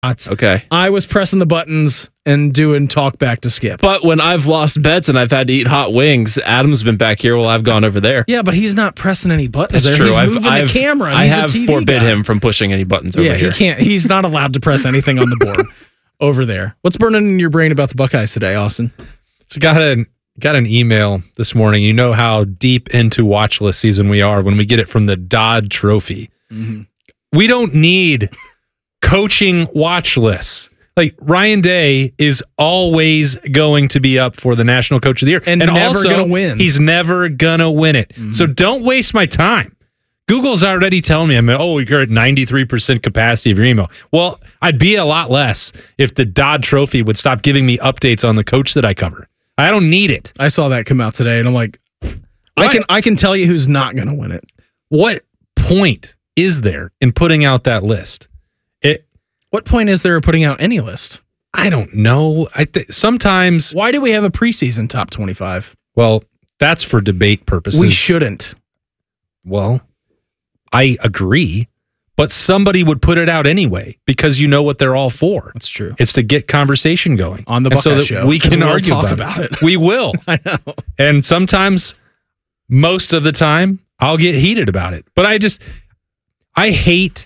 Okay. I was pressing the buttons and doing talk back to Skip. But when I've lost bets and I've had to eat hot wings, Adam's been back here while I've gone over there. Yeah, but he's not pressing any buttons. That's there. true. He's moving the camera. I He's have a TV forbid guy. him from pushing any buttons over here. Yeah, he can't. He's not allowed to press anything on the board over there. What's burning in your brain about the Buckeyes today, Austin? So got an email this morning. You know how deep into watch list season we are when we get it from the Dodd Trophy. Mm-hmm. We don't need coaching watch lists. Like Ryan Day is always going to be up for the National Coach of the Year. And never also, gonna win. He's never going to win it. Mm-hmm. So don't waste my time. Google's already telling me, you're at 93% capacity of your email. Well, I'd be a lot less if the Dodd Trophy would stop giving me updates on the coach that I cover. I don't need it. I saw that come out today, and I'm like, I can tell you who's not going to win it. What point is there in putting out that list? What point is there of putting out any list? I don't know. Sometimes. Why do we have a preseason top 25? Well, that's for debate purposes. We shouldn't. Well, I agree, but somebody would put it out anyway because you know what they're all for. That's true. It's to get conversation going on the Buckeye so that show. We can argue talk about it. it. We will. I know. And sometimes, most of the time, I'll get heated about it. But I hate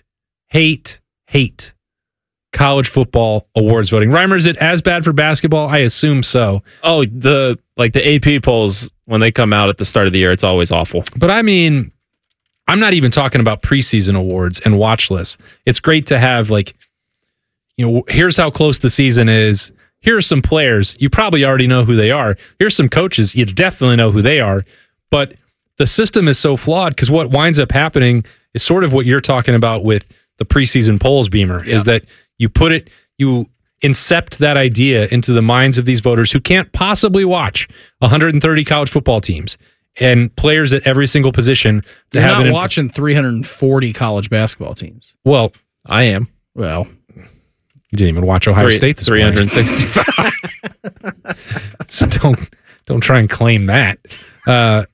college football awards voting. Reimer, is it as bad for basketball? I assume so. Oh, the AP polls, when they come out at the start of the year, it's always awful. But I mean, I'm not even talking about preseason awards and watch lists. It's great to have here's how close the season is. Here are some players. You probably already know who they are. Here's some coaches. You definitely know who they are. But the system is so flawed because what winds up happening is sort of what you're talking about with the preseason polls, Beamer, is that you incept that idea into the minds of these voters who can't possibly watch 130 college football teams and players at every single position. You're not watching 340 college basketball teams. Well, I am. Well, you didn't even watch Ohio State this morning. 365. So don't try and claim that. But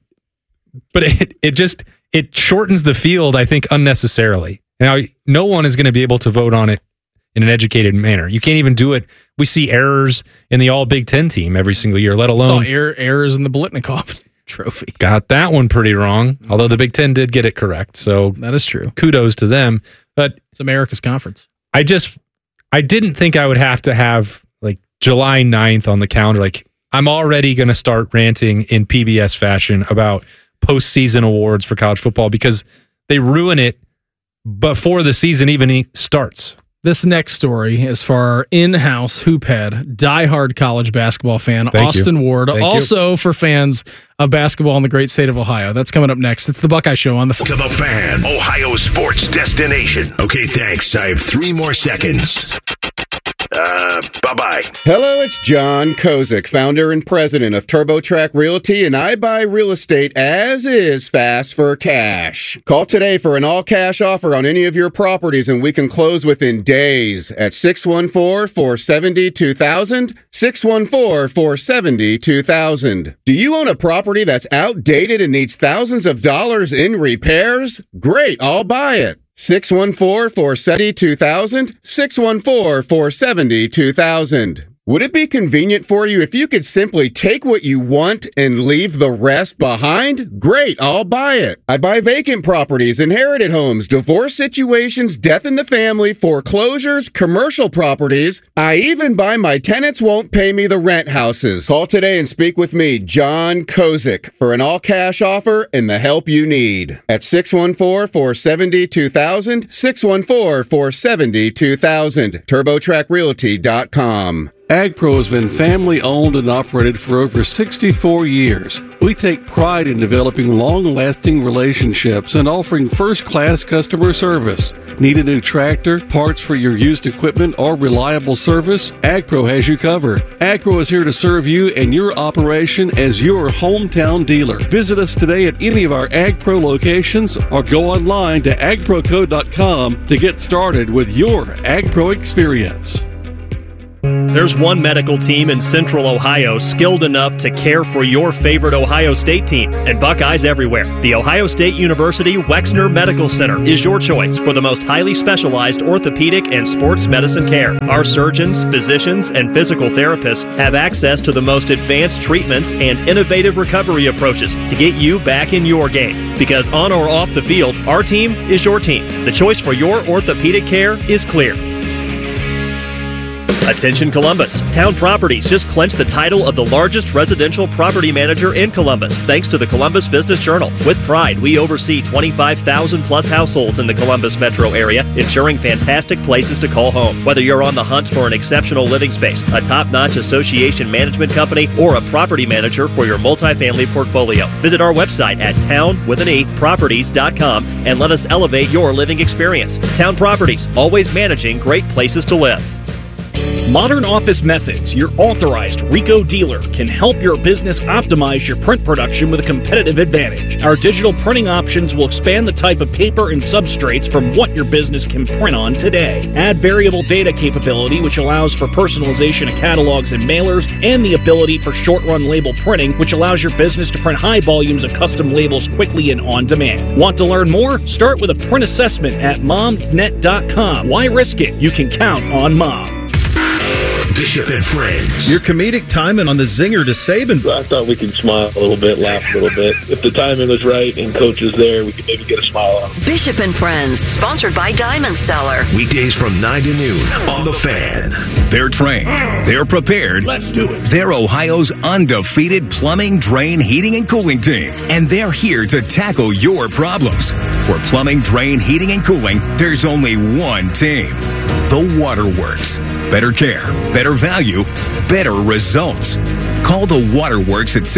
it shortens the field, I think, unnecessarily. Now, no one is going to be able to vote on it in an educated manner. You can't even do it. We see errors in the all Big Ten team every single year, let alone... saw errors in the Biletnikoff Trophy. Got that one pretty wrong, although the Big Ten did get it correct. So that is true. Kudos to them. But it's America's conference. I didn't think I would have to have July 9th on the calendar. I'm already going to start ranting in PBS fashion about postseason awards for college football because they ruin it before the season even starts. This next story is for our in-house hoop head, diehard college basketball fan, Austin Ward. Also for fans of basketball in the great state of Ohio. That's coming up next. It's the Buckeye Show on the To the Fan, Ohio sports destination. Okay, thanks. I have 3 more seconds. Bye-bye. Hello, it's John Kozik, founder and president of TurboTrack Realty, and I buy real estate as is fast for cash. Call today for an all-cash offer on any of your properties, and we can close within days at 614-470-2000, 614-470-2000. Do you own a property that's outdated and needs thousands of dollars in repairs? Great, I'll buy it. 614-470-2000, 614-470-2000. Would it be convenient for you if you could simply take what you want and leave the rest behind? Great, I'll buy it. I buy vacant properties, inherited homes, divorce situations, death in the family, foreclosures, commercial properties. I even buy my tenants won't pay me the rent houses. Call today and speak with me, John Kozik, for an all-cash offer and the help you need. At 614-470-2000, 614-470-2000, TurboTrackRealty.com. AgPro has been family-owned and operated for over 64 years. We take pride in developing long-lasting relationships and offering first-class customer service. Need a new tractor, parts for your used equipment, or reliable service? AgPro has you covered. AgPro is here to serve you and your operation as your hometown dealer. Visit us today at any of our AgPro locations or go online to agproco.com to get started with your AgPro experience. There's one medical team in Central Ohio skilled enough to care for your favorite Ohio State team, and Buckeyes everywhere. The Ohio State University Wexner Medical Center is your choice for the most highly specialized orthopedic and sports medicine care. Our surgeons, physicians, and physical therapists have access to the most advanced treatments and innovative recovery approaches to get you back in your game. Because on or off the field, our team is your team. The choice for your orthopedic care is clear. Attention Columbus. Town Properties just clinched the title of the largest residential property manager in Columbus, thanks to the Columbus Business Journal. With pride, we oversee 25,000 plus households in the Columbus metro area, ensuring fantastic places to call home. Whether you're on the hunt for an exceptional living space, a top-notch association management company, or a property manager for your multifamily portfolio, visit our website at town.properties.com and let us elevate your living experience. Town Properties, always managing great places to live. Modern Office Methods, your authorized RICO dealer, can help your business optimize your print production with a competitive advantage. Our digital printing options will expand the type of paper and substrates from what your business can print on today. Add variable data capability, which allows for personalization of catalogs and mailers, and the ability for short-run label printing, which allows your business to print high volumes of custom labels quickly and on demand. Want to learn more? Start with a print assessment at momnet.com. Why risk it? You can count on Mom. Bishop and Friends. Your comedic timing on the zinger to Saban. I thought we could smile a little bit, laugh a little bit. If the timing was right and coach was there, we could maybe get a smile on. Bishop and Friends, sponsored by Diamond Cellar. Weekdays from 9 to noon on The Fan. They're trained. They're prepared. Let's do it. They're Ohio's undefeated plumbing, drain, heating, and cooling team. And they're here to tackle your problems. For plumbing, drain, heating, and cooling, there's only one team. The Waterworks. Better care, better value, better results. Call the Waterworks at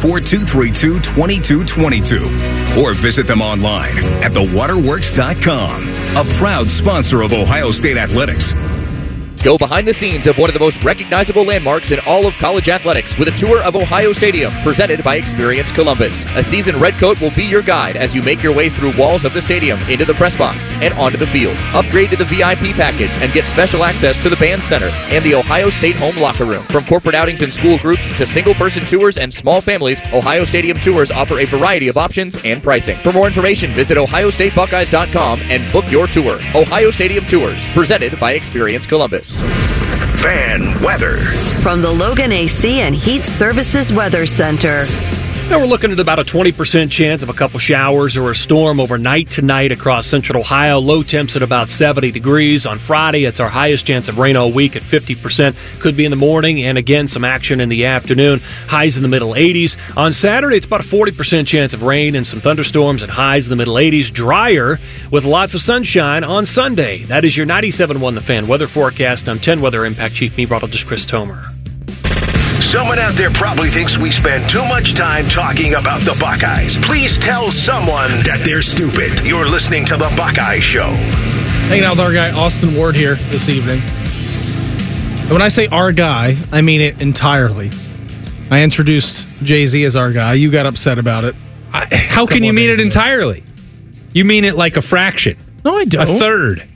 614-232-2222 or visit them online at thewaterworks.com. A proud sponsor of Ohio State Athletics. Go behind the scenes of one of the most recognizable landmarks in all of college athletics with a tour of Ohio Stadium presented by Experience Columbus. A seasoned redcoat will be your guide as you make your way through walls of the stadium, into the press box, and onto the field. Upgrade to the VIP package and get special access to the band center and the Ohio State home locker room. From corporate outings and school groups to single-person tours and small families, Ohio Stadium tours offer a variety of options and pricing. For more information, visit ohiostatebuckeyes.com and book your tour. Ohio Stadium Tours, presented by Experience Columbus. Fan weather from the Logan AC and Heat Services Weather Center. Now we're looking at about a 20% chance of a couple showers or a storm overnight tonight across central Ohio. Low temps at about 70 degrees. On Friday, it's our highest chance of rain all week at 50%. Could be in the morning, and again, some action in the afternoon. Highs in the middle 80s. On Saturday, it's about a 40% chance of rain and some thunderstorms and highs in the middle 80s. Drier with lots of sunshine on Sunday. That is your 97.1 The Fan weather forecast. I'm 10 Weather Impact Chief Meteorologist Chris Tomer. Someone out there probably thinks we spend too much time talking about the Buckeyes. Please tell someone that they're stupid. You're listening to The Buckeye Show. Hanging out with our guy, Austin Ward, here this evening. And when I say our guy, I mean it entirely. I introduced Jay-Z as our guy. You got upset about it. How can you mean it entirely? You mean it like a fraction. No, I don't. A third.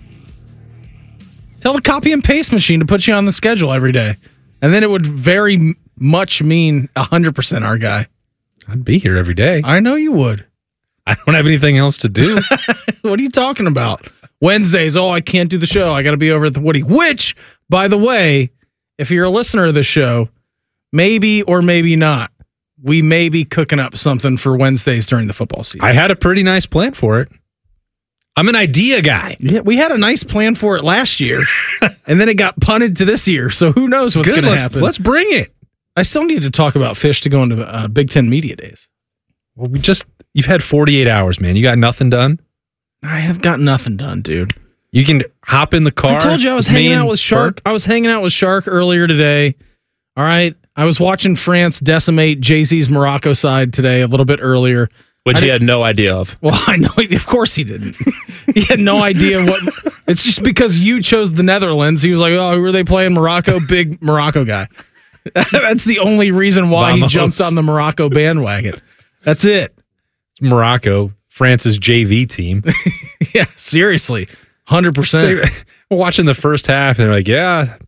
Tell the copy and paste machine to put you on the schedule every day. And then it would very much mean 100% our guy. I'd be here every day. I know you would. I don't have anything else to do. What are you talking about? Wednesdays, I can't do the show. I got to be over at the Woody. Which, by the way, if you're a listener of the show, maybe or maybe not, we may be cooking up something for Wednesdays during the football season. I had a pretty nice plan for it. I'm an idea guy. Yeah, we had a nice plan for it last year, and then it got punted to this year. So who knows what's going to happen? Let's bring it. I still need to talk about Fish to go into Big Ten Media Days. Well, you've had 48 hours, man. You got nothing done? I have got nothing done, dude. You can hop in the car. I told you I was hanging out with Shark. Burke. I was hanging out with Shark earlier today. All right. I was watching France decimate Jay-Z's Morocco side today a little bit earlier. Which he had no idea of. Well, I know. Of course he didn't. He had no idea what. It's just because you chose the Netherlands. He was like, who are they playing? Morocco? Big Morocco guy. That's the only reason why he jumped on the Morocco bandwagon. That's it. It's Morocco, France's JV team. Yeah, seriously. 100%. We're watching the first half, and they're like, yeah,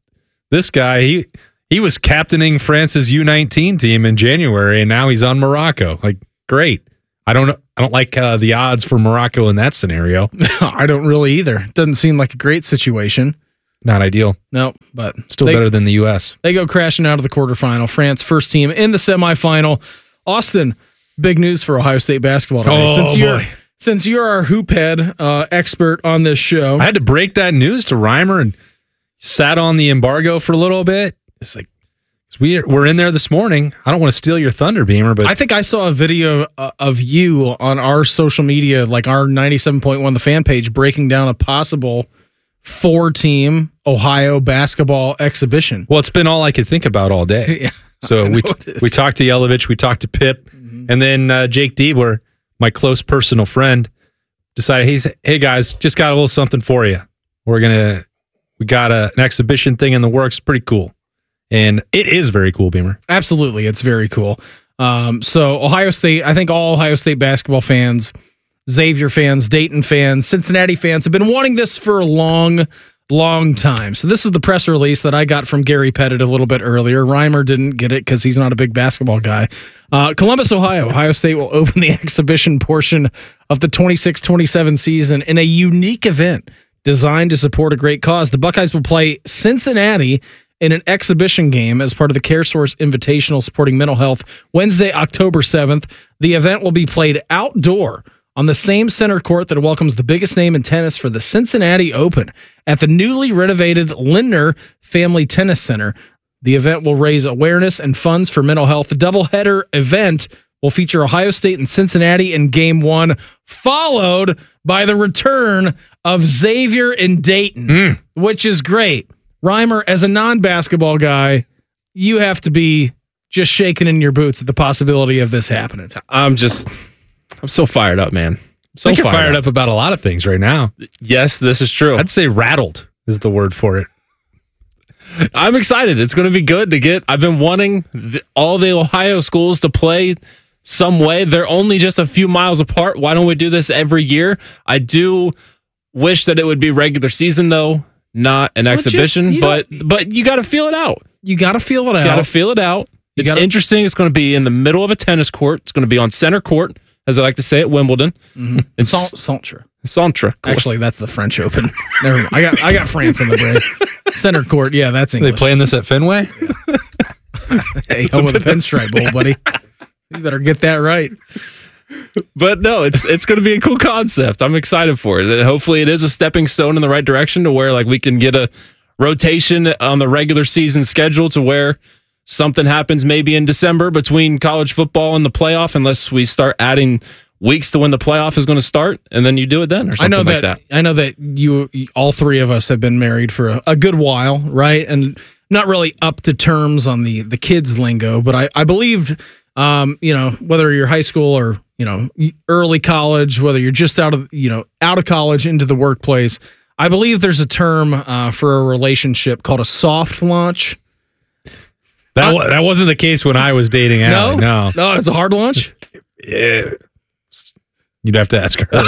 This guy, he was captaining France's U19 team in January, and now he's on Morocco. Like, great. I don't like the odds for Morocco in that scenario. I don't really either. Doesn't seem like a great situation. Not ideal. No, but still better than the U.S. They go crashing out of the quarterfinal. France, first team in the semifinal. Austin, big news for Ohio State basketball today. Since you're our hoop head expert on this show. I had to break that news to Reimer and sat on the embargo for a little bit. It's like, we're in there this morning. I don't want to steal your thunder, Beamer, but I think I saw a video of you on our social media, like our 97.1 The Fan page, breaking down a possible 4-team Ohio basketball exhibition. Well, it's been all I could think about all day. Yeah, so we talked to Yelovich, we talked to Pip, and then Jake Diebler, my close personal friend, decided, hey guys, just got a little something for you. We got an exhibition thing in the works, pretty cool. And it is very cool, Beamer. Absolutely, it's very cool. So Ohio State, I think all Ohio State basketball fans, Xavier fans, Dayton fans, Cincinnati fans have been wanting this for a long time. So this is the press release that I got from Gary Pettit a little bit earlier. Reimer didn't get it because he's not a big basketball guy. Columbus, Ohio State will open the exhibition portion of the 26-27 season in a unique event designed to support a great cause. The Buckeyes will play Cincinnati in an exhibition game as part of the CareSource Invitational supporting mental health Wednesday, October 7th. The event will be played outdoor on the same center court that welcomes the biggest name in tennis for the Cincinnati Open at the newly renovated Lindner Family Tennis Center. The event will raise awareness and funds for mental health. The doubleheader event will feature Ohio State and Cincinnati in Game 1, followed by the return of Xavier and Dayton, which is great. Reimer, as a non-basketball guy, you have to be just shaking in your boots at the possibility of this happening. I'm so fired up, man. I think you're fired up about a lot of things right now. Yes, this is true. I'd say rattled is the word for it. I'm excited. It's going to be good to get. I've been wanting all the Ohio schools to play some way. They're only just a few miles apart. Why don't we do this every year? I do wish that it would be regular season, though, not an exhibition. But you got to feel it out. You got to feel it out. Got to feel it out. It's interesting. It's going to be in the middle of a tennis court. It's going to be on center court, as I like to say at Wimbledon. It's Centre. Court. Actually, that's the French Open. Never mind. I got France in the brain. Center court. Yeah, that's English. Are they playing this at Fenway? Yeah. Hey, home of the Pinstripe Bowl, buddy. You better get that right. But no, it's going to be a cool concept. I'm excited for it. Hopefully, it is a stepping stone in the right direction to where we can get a rotation on the regular season schedule to where something happens maybe in December between college football and the playoff, unless we start adding weeks to when the playoff is going to start, and then you do it then or something like that. I know that you, all three of us, have been married for a good while, right? And not really up to terms on the kids lingo, but I believed, whether you're high school or early college, whether you're just out of college into the workplace, I believe there's a term for a relationship called a soft launch. That wasn't the case when I was dating Allie. No, it's a hard launch. Yeah. You'd have to ask her.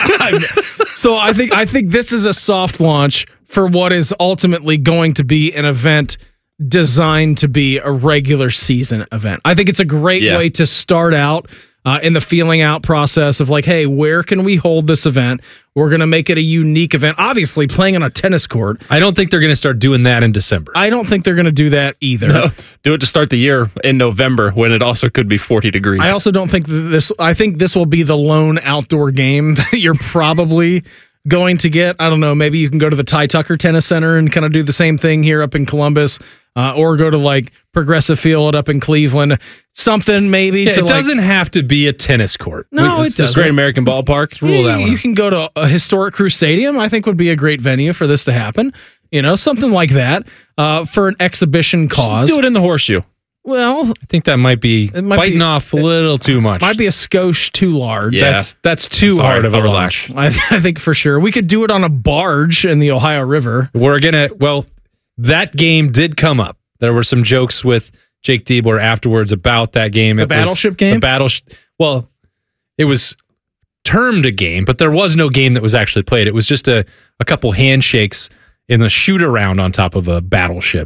So I think this is a soft launch for what is ultimately going to be an event designed to be a regular season event. I think it's a great way to start out in the feeling out process of hey, where can we hold this event? We're going to make it a unique event. Obviously, playing on a tennis court. I don't think they're going to start doing that in December. I don't think they're going to do that either. No, do it to start the year in November when it also could be 40 degrees. I also don't think I think this will be the lone outdoor game that you're probably going to get. I don't know. Maybe you can go to the Ty Tucker Tennis Center and kind of do the same thing here up in Columbus. Or go to Progressive Field up in Cleveland, something maybe. It doesn't have to be a tennis court. No, it's just Great American Ballpark. Rule that one. You can go to a historic Crew Stadium. I think would be a great venue for this to happen. Something like that for an exhibition cause. Just do it in the Horseshoe. Well, I think that might be biting off a little too much. Might be a skosh too large. Yeah. That's too hard of a launch. I think for sure we could do it on a barge in the Ohio River. We're gonna. Well, that game did come up. There were some jokes with Jake Diebler afterwards about that game. The Battleship game? Well, it was termed a game, but there was no game that was actually played. It was just a couple handshakes in the shoot-around on top of a battleship.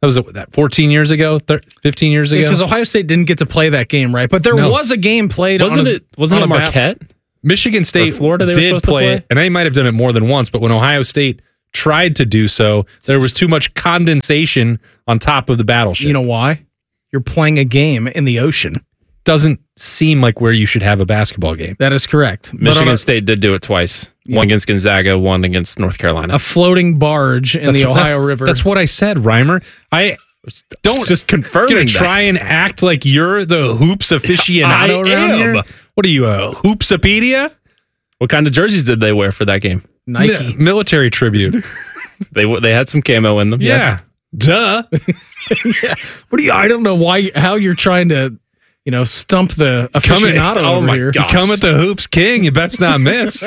was 14 years ago, 15 years ago? Because Ohio State didn't get to play that game, right? But there was a game played. Wasn't it Marquette? Michigan State Florida did play it, and they might have done it more than once, but when Ohio State tried to do so, there was too much condensation on top of the battleship. You know why? You're playing a game in the ocean. Doesn't seem like where you should have a basketball game. That is correct. Michigan State did do it twice. One against Gonzaga, one against North Carolina. A floating barge in the Ohio River. That's what I said, Reimer. I don't just confirming try and act like you're the hoops aficionado around here. What are you, a hoopsopedia? What kind of jerseys did they wear for that game? Nike. Military tribute. They had some camo in them. Yeah. Yes. Duh. Yeah. I don't know how you're trying to, stump the aficionado over here. You come at the hoops king, you best not miss.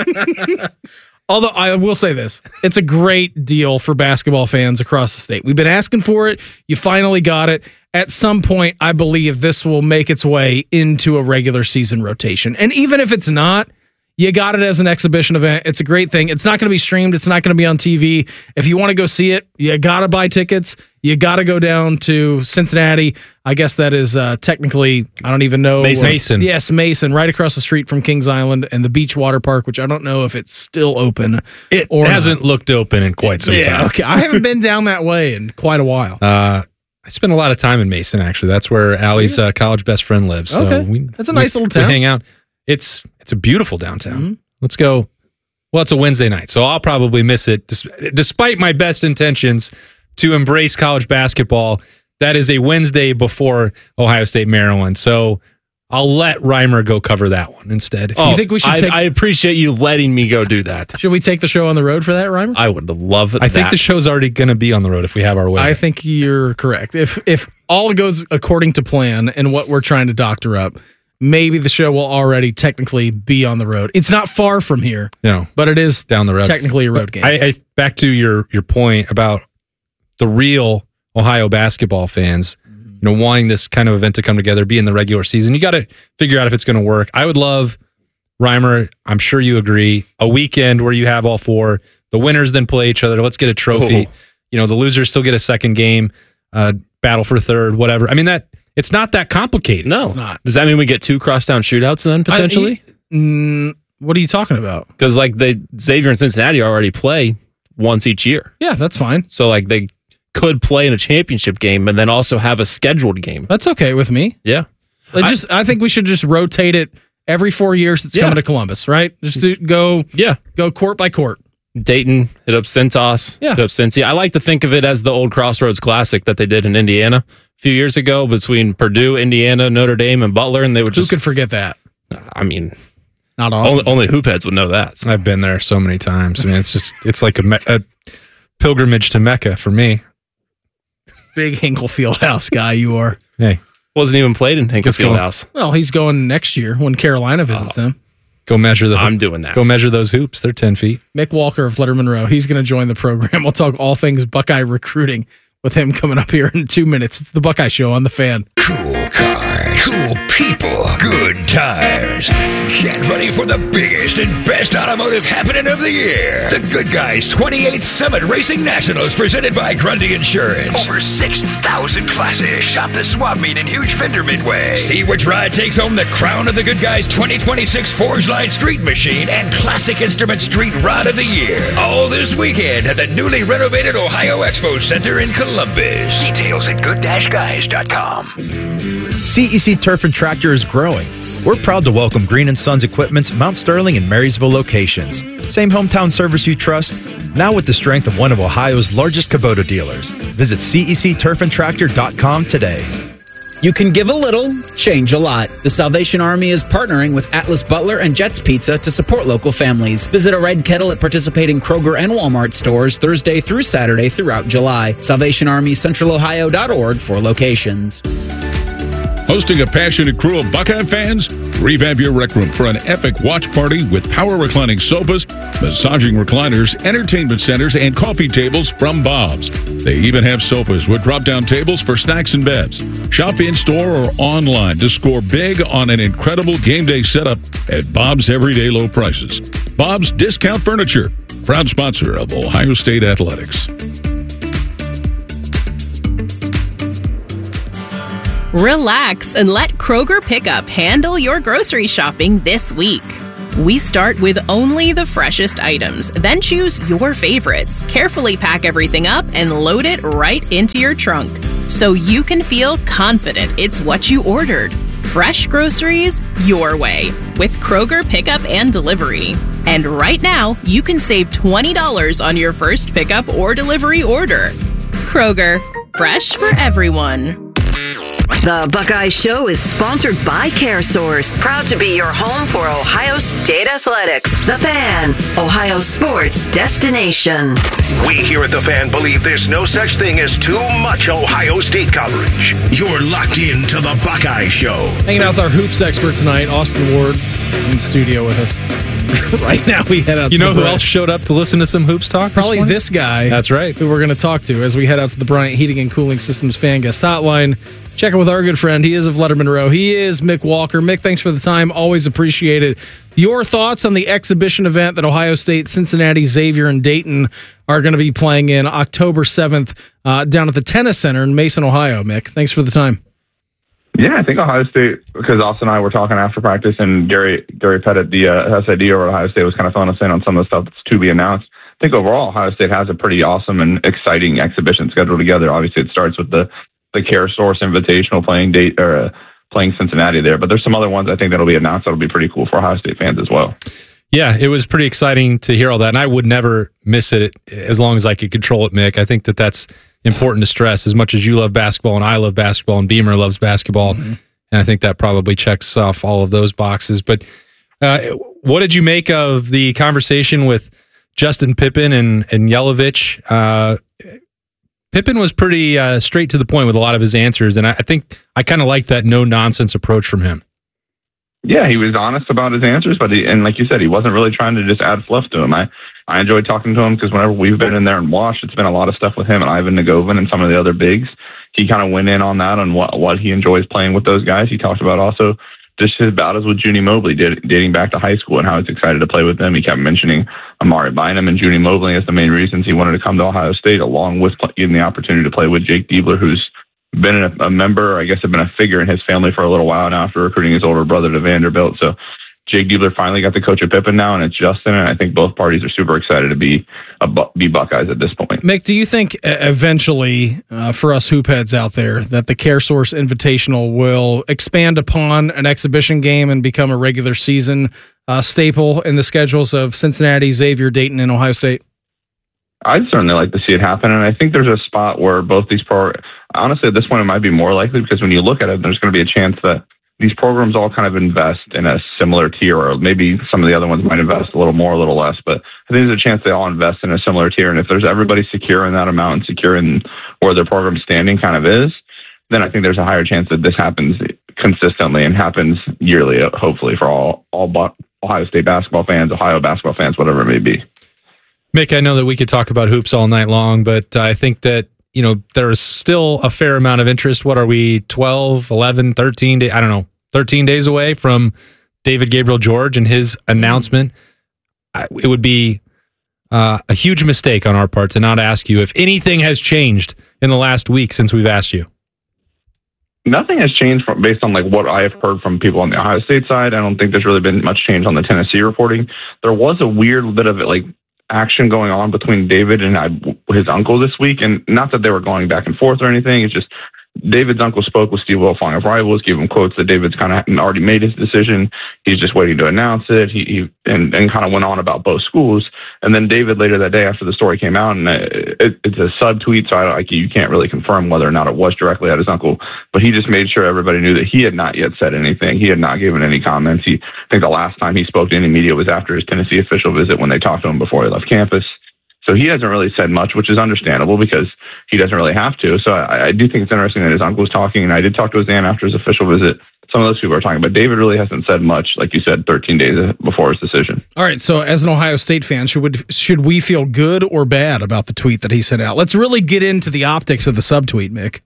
Although I will say this, it's a great deal for basketball fans across the state. We've been asking for it. You finally got it. At some point, I believe this will make its way into a regular season rotation. And even if it's not, you got it as an exhibition event. It's a great thing. It's not going to be streamed. It's not going to be on TV. If you want to go see it, you got to buy tickets. You got to go down to Cincinnati. I guess that is technically, I don't even know. Mason. Yes, Mason, right across the street from Kings Island and the Beach Water Park, which I don't know if it's still open. It hasn't looked open in quite some time. Okay. I haven't been down that way in quite a while. I spent a lot of time in Mason, actually. That's where Allie's college best friend lives. So that's a nice little town. We hang out. It's a beautiful downtown. Mm-hmm. Let's go. Well, it's a Wednesday night, so I'll probably miss it. Despite my best intentions to embrace college basketball, that is a Wednesday before Ohio State, Maryland. So I'll let Reimer go cover that one instead. You think we should I appreciate you letting me go do that. Should we take the show on the road for that, Reimer? I would love it. I think the show's already going to be on the road if we have our way. I think you're correct. If all goes according to plan and what we're trying to doctor up, maybe the show will already technically be on the road. It's not far from here, but it is down the road. Technically a road game. I back to your point about the real Ohio basketball fans, wanting this kind of event to come together, be in the regular season. You got to figure out if it's going to work. I would love, Reimer, I'm sure you agree, a weekend where you have all four. The winners then play each other. Let's get a trophy. The losers still get a second game, battle for third, whatever. I mean, it's not that complicated. No, it's not. Does that mean we get 2 crosstown shootouts then, potentially? What are you talking about? Because Xavier and Cincinnati already play once each year. Yeah, that's fine. So they could play in a championship game and then also have a scheduled game. That's okay with me. Yeah. I think we should just rotate it every 4 years. It's coming to Columbus, right? Just go court by court. Dayton, hit up Centos, hit up Cincy. I like to think of it as the old Crossroads Classic that they did in Indiana a few years ago between Purdue, Indiana, Notre Dame, and Butler, and they would just... Who could forget that? I mean... Not awesome. Only hoopheads would know that. I've been there so many times. I mean, it's like a pilgrimage to Mecca for me. Big Hinkle Fieldhouse guy you are. Hey. Wasn't even played in Hinkle Fieldhouse. Well, he's going next year when Carolina visits them. Go measure I'm doing that. Go measure those hoops. They're 10 feet. Mick Walker of Letter Monroe. He's going to join the program. We'll talk all things Buckeye recruiting with him coming up here in 2 minutes. It's the Buckeye Show on The Fan. Cool cars, cool people, good times. Get ready for the biggest and best automotive happening of the year. The Good Guys 28th Summit Racing Nationals presented by Grundy Insurance. Over 6,000 classes. Shop the swap meet in Huge Fender Midway. See which ride takes home the crown of the Good Guys 2026 Forge Line Street Machine and Classic Instrument Street Rod of the Year. All this weekend at the newly renovated Ohio Expo Center in Columbus. Details at good-guys.com. CEC Turf and Tractor is growing. We're proud to welcome Green & Sons Equipment's Mount Sterling and Marysville locations. Same hometown service you trust, now with the strength of one of Ohio's largest Kubota dealers. Visit CECTurfandTractor.com today. You can give a little, change a lot. The Salvation Army is partnering with Atlas Butler and Jets Pizza to support local families. Visit a red kettle at participating Kroger and Walmart stores Thursday through Saturday throughout July. SalvationArmyCentralOhio.org for locations. Hosting a passionate crew of Buckeye fans? Revamp your rec room for an epic watch party with power reclining sofas, massaging recliners, entertainment centers, and coffee tables from Bob's. They even have sofas with drop-down tables for snacks and bevs. Shop in-store or online to score big on an incredible game day setup at Bob's everyday low prices. Bob's Discount Furniture, proud sponsor of Ohio State Athletics. Relax and let Kroger Pickup handle your grocery shopping this week. We start with only the freshest items, then choose your favorites, carefully pack everything up, and load it right into your trunk so you can feel confident it's what you ordered. Fresh groceries your way with Kroger Pickup and Delivery. And right now, you can save $20 on your first pickup or delivery order. Kroger, fresh for everyone. The Buckeye Show is sponsored by CareSource, proud to be your home for Ohio State Athletics. The Fan, Ohio sports destination. We here at The Fan believe there's no such thing as too much Ohio State coverage. You're locked into The Buckeye Show. Hanging out with our hoops expert tonight, Austin Ward, in the studio with us. Right now we head out. You know who else showed up to listen to some hoops talk? Probably this guy. That's right. Who we're going to talk to as we head out to the Bryant Heating and Cooling Systems fan guest hotline. Check in with our good friend. He is of Letterman Row. He is Mick Walker. Mick, thanks for the time. Always appreciate it. Your thoughts on the exhibition event that Ohio State, Cincinnati, Xavier, and Dayton are going to be playing in October 7th down at the Tennis Center in Mason, Ohio. Mick, thanks for the time. Yeah, I think Ohio State, because Austin and I were talking after practice, and Gary Pettit, the SID over at Ohio State, was kind of filling us in on some of the stuff that's to be announced. I think overall, Ohio State has a pretty awesome and exciting exhibition scheduled together. Obviously, it starts with the CareSource Invitational playing Cincinnati there, but there's some other ones I think that'll be announced that'll be pretty cool for Ohio State fans as well. Yeah, it was pretty exciting to hear all that, and I would never miss it as long as I could control it, Mick. I think that's important to stress. As much as you love basketball and I love basketball and Beamer loves basketball, and I think that probably checks off all of those boxes. But what did you make of the conversation with Justin Pippen and Yelovich? Pippen was pretty straight to the point with a lot of his answers, and I think I kind of liked that no-nonsense approach from him. Yeah, he was honest about his answers, but and like you said, he wasn't really trying to just add fluff to him. I enjoyed talking to him because whenever we've been in there and watched, it's been a lot of stuff with him and Ivan Nagovin and some of the other bigs. He kind of went in on that, on what he enjoys playing with those guys. He talked about also just his battles with Junie Mobley dating back to high school and how he's excited to play with them. He kept mentioning Amari Bynum and Junie Mobley as the main reasons he wanted to come to Ohio State, along with getting the opportunity to play with Jake Diebler, who's been a member, I guess, have been a figure in his family for a little while now after recruiting his older brother to Vanderbilt. So Jake Diebler finally got to coach at Pippen now, and it's Justin, and I think both parties are super excited to be Buckeyes at this point. Mick, do you think eventually, for us hoop heads out there, that the CareSource Invitational will expand upon an exhibition game and become a regular season staple in the schedules of Cincinnati, Xavier, Dayton, and Ohio State? I'd certainly like to see it happen, and I think there's a spot where both these honestly, at this point, it might be more likely because when you look at it, there's going to be a chance that these programs all kind of invest in a similar tier, or maybe some of the other ones might invest a little more, a little less, but I think there's a chance they all invest in a similar tier, and if there's everybody secure in that amount and secure in where their program standing kind of is, then I think there's a higher chance that this happens consistently and happens yearly, hopefully, for all Ohio State basketball fans, Ohio basketball fans, whatever it may be. Mick, I know that we could talk about hoops all night long, but I think that there is still a fair amount of interest. What are we, 12, 11, 13 days? I don't know, 13 days away from David Gabriel George and his announcement. It would be a huge mistake on our part to not ask you if anything has changed in the last week since we've asked you. Nothing has changed based on what I have heard from people on the Ohio State side. I don't think there's really been much change on the Tennessee reporting. There was a weird bit of action going on between David and his uncle this week, and not that they were going back and forth or anything. It's just David's uncle spoke with Steve Wilfong of Rivals, gave him quotes that David's kind of already made his decision. He's just waiting to announce it. He kind of went on about both schools. And then David later that day after the story came out, and it's a sub-tweet, so you can't really confirm whether or not it was directly at his uncle, but he just made sure everybody knew that he had not yet said anything. He had not given any comments. I think the last time he spoke to any media was after his Tennessee official visit when they talked to him before he left campus. So he hasn't really said much, which is understandable because he doesn't really have to. So I do think it's interesting that his uncle was talking, and I did talk to his aunt after his official visit. Some of those people are talking, but David really hasn't said much, like you said, 13 days before his decision. All right, so as an Ohio State fan, should we feel good or bad about the tweet that he sent out? Let's really get into the optics of the subtweet, Mick.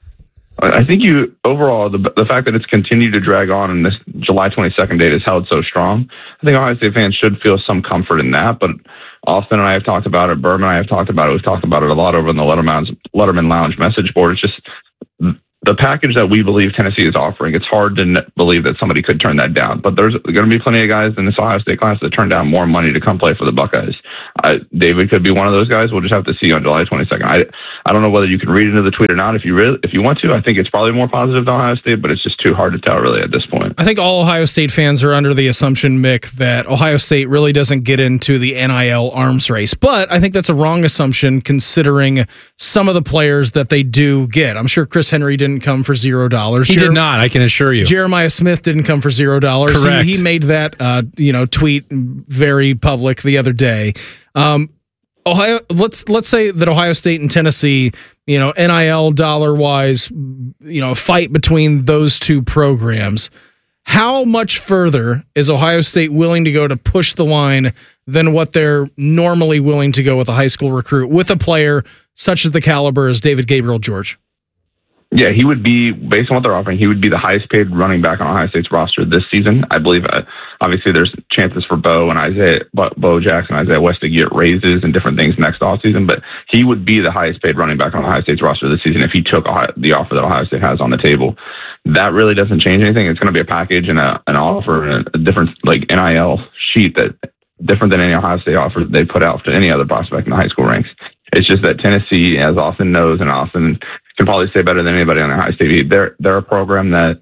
I think overall, the fact that it's continued to drag on and this July 22nd date is held so strong, I think Ohio State fans should feel some comfort in that. But Austin and I have talked about it. Berman and I have talked about it. We've talked about it a lot over in the Letterman Lounge message board. It's just the package that we believe Tennessee is offering, it's hard to believe that somebody could turn that down. But there's going to be plenty of guys in this Ohio State class that turn down more money to come play for the Buckeyes. David could be one of those guys. We'll just have to see on July 22nd. I don't know whether you can read into the tweet or not. If you want to, I think it's probably more positive than Ohio State, but it's just too hard to tell really at this point. I think all Ohio State fans are under the assumption, Mick, that Ohio State really doesn't get into the NIL arms race. But I think that's a wrong assumption considering some of the players that they do get. I'm sure Chris Henry didn't come for $0. He did not, I can assure you. Jeremiah Smith didn't come for $0. Correct. He made that tweet very public the other day. Ohio, let's say that Ohio State and Tennessee, NIL dollar wise, fight between those two programs. How much further is Ohio State willing to go to push the line than what they're normally willing to go with a high school recruit with a player such as the caliber as David Gabriel George? Yeah, he would be, based on what they're offering, he would be the highest paid running back on Ohio State's roster this season. I believe, obviously, there's chances for Bo Jackson, Isaiah West to get raises and different things next offseason, but he would be the highest paid running back on Ohio State's roster this season if he took the offer that Ohio State has on the table. That really doesn't change anything. It's going to be a package and an offer and a different NIL sheet that different than any Ohio State offer they put out to any other prospect in the high school ranks. It's just that Tennessee, as Austin knows, and Austin can probably say better than anybody on Ohio State, they're a program that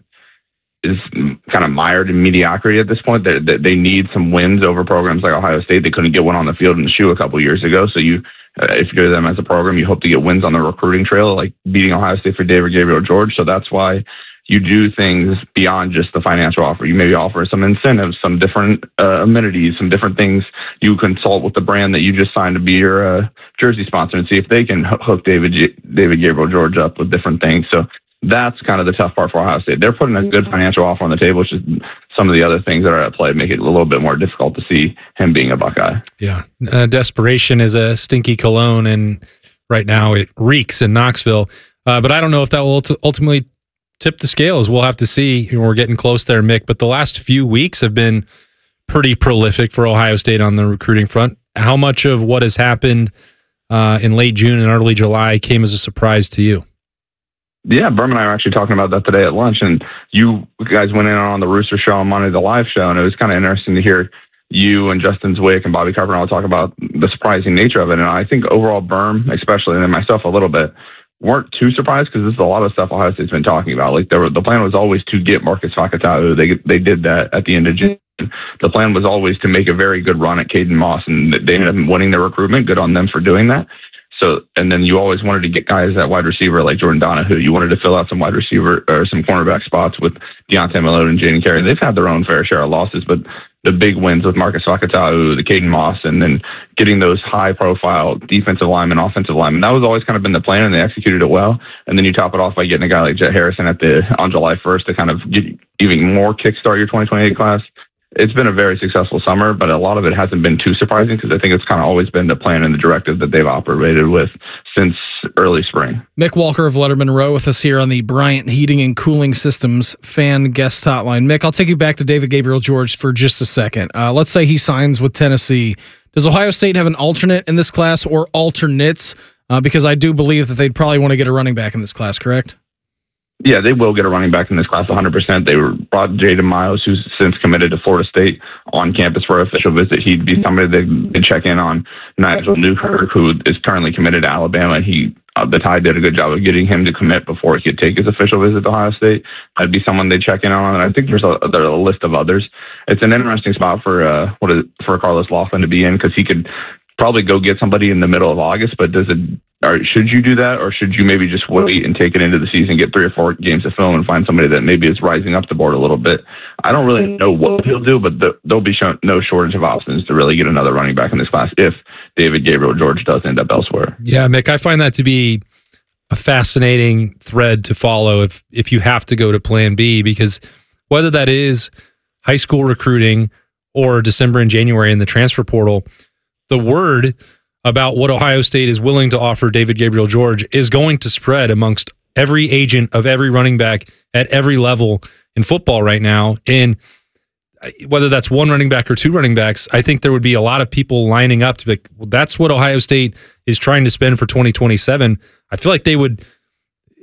is kind of mired in mediocrity at this point. They need some wins over programs like Ohio State. They couldn't get one on the field in the shoe a couple of years ago. So if you go to them as a program, you hope to get wins on the recruiting trail, like beating Ohio State for David Gabriel George. So that's why you do things beyond just the financial offer. You maybe offer some incentives, some different amenities, some different things. You consult with the brand that you just signed to be your jersey sponsor and see if they can hook David Gabriel George up with different things. So that's kind of the tough part for Ohio State. They're putting a good financial offer on the table. It's just some of the other things that are at play make it a little bit more difficult to see him being a Buckeye. Yeah. Desperation is a stinky cologne, and right now it reeks in Knoxville. But I don't know if that will ultimately tip the scales. We'll have to see. We're getting close there, Mick. But the last few weeks have been pretty prolific for Ohio State on the recruiting front. How much of what has happened in late June and early July came as a surprise to you? Yeah, Berman and I were actually talking about that today at lunch, and you guys went in on the Rooster Show on Monday, the live show, and it was kind of interesting to hear you and Justin Zwick and Bobby Carpenter all talk about the surprising nature of it. And I think overall Berm, especially, and then myself a little bit, weren't too surprised because this is a lot of stuff Ohio State's been talking about. Like the plan was always to get Marcus Fakatau. They did that at the end of June. The plan was always to make a very good run at Caden Moss, and they ended up winning their recruitment. Good on them for doing that. So, and then you always wanted to get guys at wide receiver like Jordan Donahue. You wanted to fill out some wide receiver or some cornerback spots with Deontay Malone and Jaden Carey. They've had their own fair share of losses, but the big wins with Marcus Fakatau, the Caden Moss, and then getting those high-profile defensive linemen, offensive linemen, that was always kind of been the plan, and they executed it well. And then you top it off by getting a guy like Jet Harrison on July 1st to kind of get even more kickstart your 2028 class. It's been a very successful summer, but a lot of it hasn't been too surprising because I think it's kind of always been the plan and the directive that they've operated with since early spring. Mick Walker of Letterman Row with us here on the Bryant Heating and Cooling Systems fan guest hotline. Mick, I'll take you back to David Gabriel George for just a second. Let's say he signs with Tennessee. Does Ohio State have an alternate in this class or alternates? Because I do believe that they'd probably want to get a running back in this class, correct? Yeah, they will get a running back in this class 100%. They brought Jaden Miles, who's since committed to Florida State, on campus for an official visit. He'd be somebody they can check in on. Nigel Newkirk, who is currently committed to Alabama. The Tide did a good job of getting him to commit before he could take his official visit to Ohio State. That'd be someone they check in on. And I think there's a list of others. It's an interesting spot for Carlos Laughlin to be in because he could probably go get somebody in the middle of August, but should you do that, or should you maybe just wait and take it into the season, get 3 or 4 games of film, and find somebody that maybe is rising up the board a little bit? I don't really know what he'll do, but there'll be no shortage of options to really get another running back in this class if David Gabriel George does end up elsewhere. Yeah, Mick, I find that to be a fascinating thread to follow if you have to go to plan B, because whether that is high school recruiting or December and January in the transfer portal, the word about what Ohio State is willing to offer David Gabriel George is going to spread amongst every agent of every running back at every level in football right now. And whether that's one running back or 2 running backs, I think there would be a lot of people lining up to be like, well, that's what Ohio State is trying to spend for 2027. I feel like they would,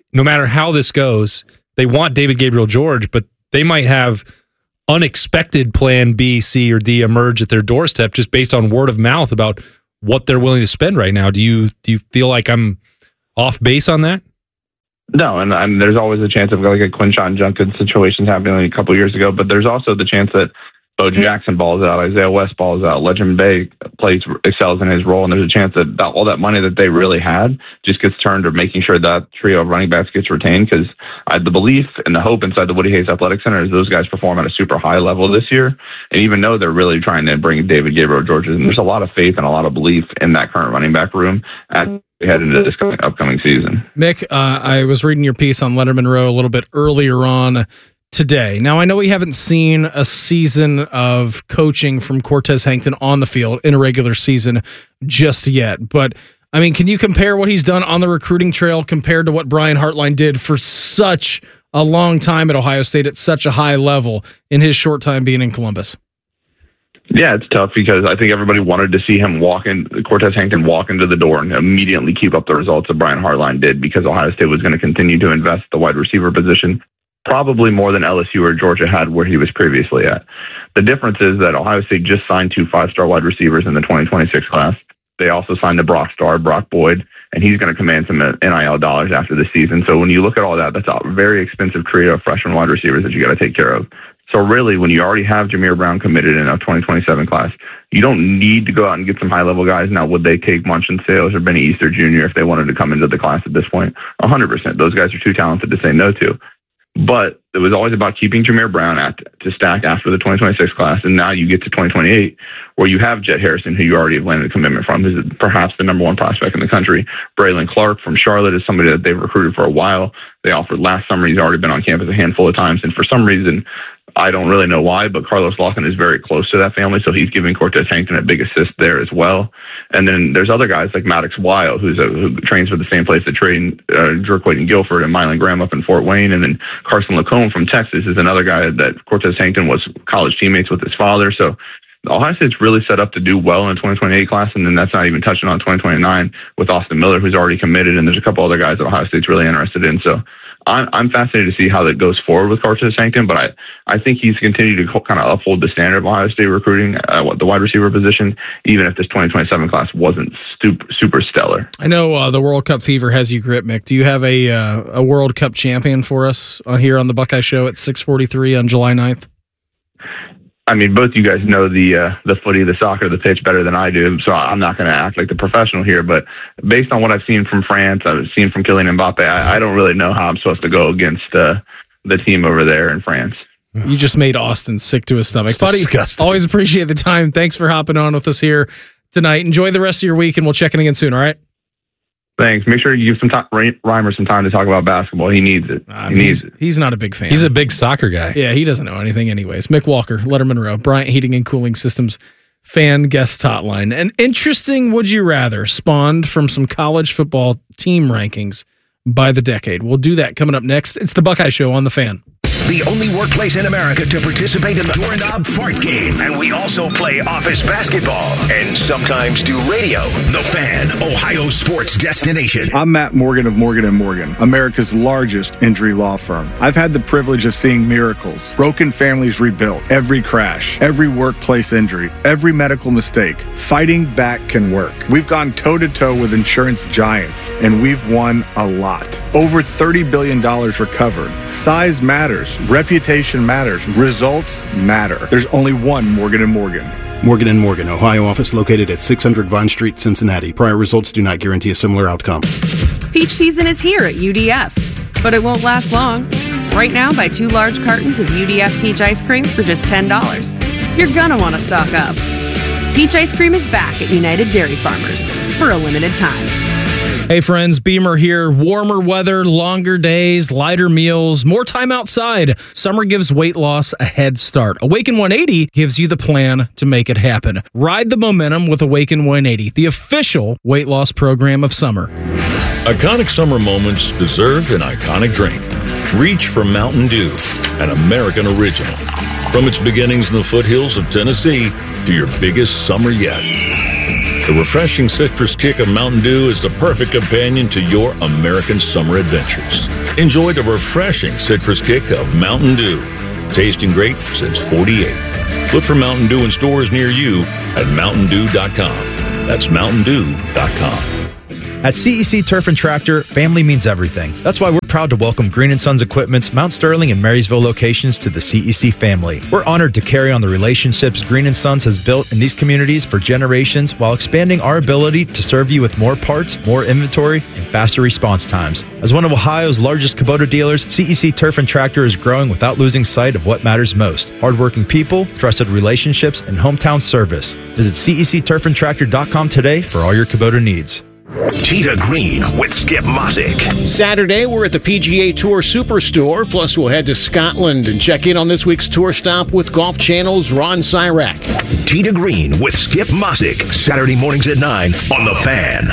no matter how this goes, they want David Gabriel-George, but they might have unexpected plan B, C, or D emerge at their doorstep just based on word of mouth about what they're willing to spend right now. Do you feel like I'm off base on that? No, and there's always a chance of like a Quinshon Judkins situation happening a couple years ago, but there's also the chance that Bo Jackson balls out, Isaiah West balls out, Legend Bay excels in his role, and there's a chance that all that money that they really had just gets turned to making sure that trio of running backs gets retained, because the belief and the hope inside the Woody Hayes Athletic Center is those guys perform at a super high level this year, and even though they're really trying to bring David Gabriel-George in, there's a lot of faith and a lot of belief in that current running back room as we head into this upcoming season. Mick, I was reading your piece on Letterman Row a little bit earlier on today. Now, I know we haven't seen a season of coaching from Cortez Hankton on the field in a regular season just yet, but I mean, can you compare what he's done on the recruiting trail compared to what Brian Hartline did for such a long time at Ohio State at such a high level in his short time being in Columbus? Yeah, it's tough because I think everybody wanted to see him Cortez Hankton walk into the door and immediately keep up the results that Brian Hartline did, because Ohio State was going to continue to invest the wide receiver position, probably more than LSU or Georgia had where he was previously at. The difference is that Ohio State just signed 2 5-star wide receivers in the 2026 class. They also signed a Brock Boyd, and he's going to command some NIL dollars after the season. So when you look at all that, that's a very expensive trio of freshman wide receivers that you got to take care of. So really, when you already have Jameer Brown committed in a 2027 class, you don't need to go out and get some high-level guys. Now, would they take Munchin Sales or Benny Easter Jr. if they wanted to come into the class at this point? 100%. Those guys are too talented to say no to. But it was always about keeping Jameer Brown to stack after the 2026 class, and now you get to 2028, where you have Jet Harrison, who you already have landed a commitment from, who's perhaps the number 1 prospect in the country. Braylon Clark from Charlotte is somebody that they've recruited for a while. They offered last summer. He's already been on campus a handful of times, and for some reason, I don't really know why, but Carlos Lawson is very close to that family, so he's giving Cortez Hankton a big assist there as well. And then there's other guys like Maddox Weil, who trains for the same place that trained Jerquaid and Guilford and Mylan Graham up in Fort Wayne. And then Carson Lacombe from Texas is another guy that Cortez Hankton was college teammates with his father. So Ohio State's really set up to do well in the 2028 class, and then that's not even touching on 2029 with Austin Miller, who's already committed, and there's a couple other guys that Ohio State's really interested in. So I'm fascinated to see how that goes forward with Cortez Hankton, but I think he's continued to kind of uphold the standard of Ohio State recruiting the wide receiver position, even if this 2027 class wasn't super stellar. I know the World Cup fever has you gripped, Mick. Do you have a World Cup champion for us here on the Buckeye Show at 6:43 on July 9th? I mean, both you guys know the footy, the soccer, the pitch better than I do, so I'm not going to act like the professional here. But based on what I've seen from France, I've seen from Kylian Mbappe, I don't really know how I'm supposed to go against the team over there in France. You just made Austin sick to his stomach. It's disgusting. Always appreciate the time. Thanks for hopping on with us here tonight. Enjoy the rest of your week, and we'll check in again soon, all right? Thanks. Make sure you give Reimer some time to talk about basketball. He needs it. He's not a big fan. He's a big soccer guy. Yeah, he doesn't know anything anyways. Mick Walker, Letterman Row, Bryant Heating and Cooling Systems fan guest hotline. An interesting would you rather spawned from some college football team rankings by the decade. We'll do that coming up next. It's the Buckeye Show on The Fan. The only workplace in America to participate in the Doorknob Fart Game. And we also play office basketball and sometimes do radio. The Fan, Ohio sports destination. I'm Matt Morgan of Morgan & Morgan, America's largest injury law firm. I've had the privilege of seeing miracles, broken families rebuilt, every crash, every workplace injury, every medical mistake. Fighting back can work. We've gone toe-to-toe with insurance giants, and we've won a lot. Over $30 billion recovered. Size matters. Reputation matters. Results matter. There's only one Morgan & Morgan. Morgan & Morgan, Ohio office located at 600 Vine Street, Cincinnati. Prior results do not guarantee a similar outcome. Peach season is here at UDF, but it won't last long. Right now, buy 2 large cartons of UDF peach ice cream for just $10. You're gonna want to stock up. Peach ice cream is back at United Dairy Farmers for a limited time. Hey friends, Beamer here. Warmer weather, longer days, lighter meals, more time outside. Summer gives weight loss a head start. Awaken 180 gives you the plan to make it happen. Ride the momentum with Awaken 180, the official weight loss program of summer. Iconic summer moments deserve an iconic drink. Reach for Mountain Dew, an American original. From its beginnings in the foothills of Tennessee to your biggest summer yet. The refreshing citrus kick of Mountain Dew is the perfect companion to your American summer adventures. Enjoy the refreshing citrus kick of Mountain Dew. Tasting great since 48. Look for Mountain Dew in stores near you at MountainDew.com. That's MountainDew.com. At CEC Turf and Tractor, family means everything. That's why we're proud to welcome Green & Sons Equipment's Mount Sterling and Marysville locations to the CEC family. We're honored to carry on the relationships Green & Sons has built in these communities for generations while expanding our ability to serve you with more parts, more inventory, and faster response times. As one of Ohio's largest Kubota dealers, CEC Turf and Tractor is growing without losing sight of what matters most: hardworking people, trusted relationships, and hometown service. Visit CECTurfandTractor.com today for all your Kubota needs. Tee to Green with Skip Mosick. Saturday, we're at the PGA Tour Superstore. Plus, we'll head to Scotland and check in on this week's tour stop with Golf Channel's Ron Syrak. Tee to Green with Skip Mosick. Saturday mornings at 9 on The Fan.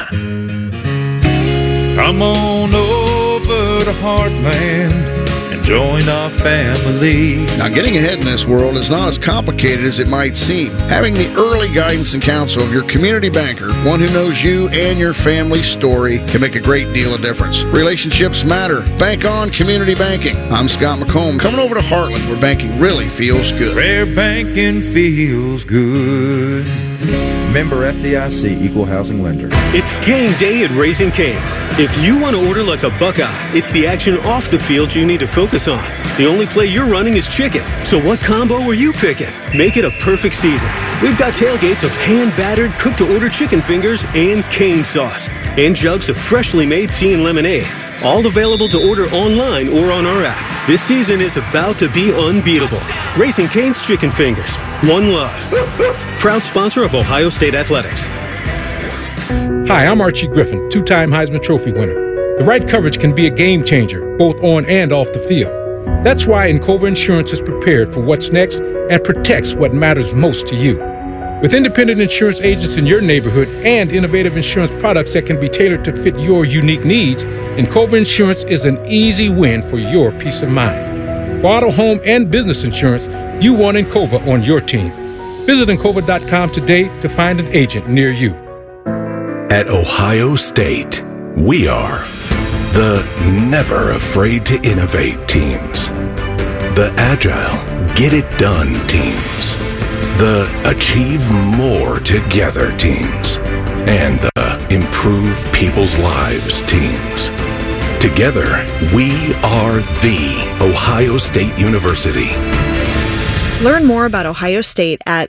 Come on over to Heartland and join our family. Now, getting ahead in this world is not as complicated as it might seem. Having the early guidance and counsel of your community banker, one who knows you and your family's story, can make a great deal of difference. Relationships matter. Bank on community banking. I'm Scott McComb, coming over to Heartland, where banking really feels good. Where banking feels good. Member FDIC, Equal Housing Lender. It's game day at Raising Cane's. If you want to order like a Buckeye, it's the action off the field you need to focus on. The only play you're running is chicken. So what combo are you picking? Make it a perfect season. We've got tailgates of hand-battered, cooked-to-order chicken fingers and cane sauce. And jugs of freshly made tea and lemonade. All available to order online or on our app. This season is about to be unbeatable. Raising Cane's Chicken Fingers. One love. Proud sponsor of Ohio State Athletics. Hi, I'm Archie Griffin, two-time Heisman Trophy winner. The right coverage can be a game changer, both on and off the field. That's why Encova Insurance is prepared for what's next and protects what matters most to you. With independent insurance agents in your neighborhood and innovative insurance products that can be tailored to fit your unique needs, Encova Insurance is an easy win for your peace of mind. For auto, home, and business insurance, you want Encova on your team. Visit Encova.com today to find an agent near you. At Ohio State, we are the never afraid to innovate teams, the agile, get it done teams, the achieve more together teams, and the improve people's lives teams. Together, we are the Ohio State University. Learn more about Ohio State at